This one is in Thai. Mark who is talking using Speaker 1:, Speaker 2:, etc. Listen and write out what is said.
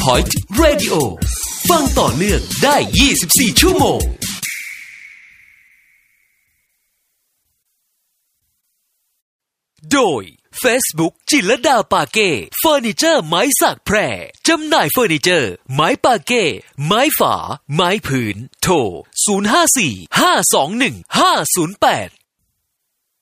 Speaker 1: Point Radio ฟังต่อเนื่องได้24ชั่วโมงโดย Facebook จิรดาปาเก้เฟอร์นิเจอร์ไม้สักแพร่จำหน่ายเฟอร์นิเจอร์ไม้ปาเก้ไม้ฝาไม้ผืนโทร054 521 508